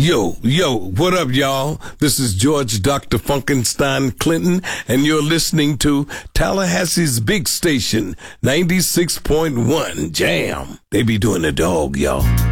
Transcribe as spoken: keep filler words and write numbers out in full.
Yo, yo, what up, y'all? This is George Doctor Funkenstein Clinton, and you're listening to Tallahassee's big station, ninety-six point one Jam. They be doing the dog, y'all.